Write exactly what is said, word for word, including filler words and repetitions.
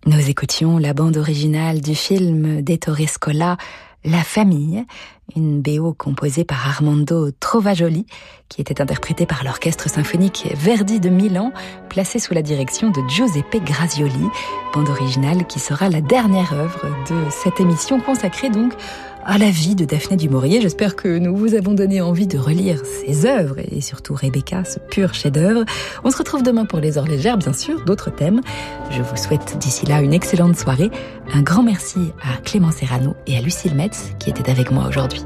Nous écoutions la bande originale du film d'Ettore Scola, La Famille, une B O composée par Armando Trovajoli, qui était interprétée par l'Orchestre symphonique Verdi de Milan, placé sous la direction de Giuseppe Grazioli, bande originale qui sera la dernière œuvre de cette émission consacrée donc à la vie de Daphné du Maurier. J'espère que nous vous avons donné envie de relire ses œuvres et surtout Rebecca, ce pur chef-d'œuvre. On se retrouve demain pour les heures légères, bien sûr, d'autres thèmes. Je vous souhaite d'ici là une excellente soirée. Un grand merci à Clément Serrano et à Lucille Metz qui étaient avec moi aujourd'hui.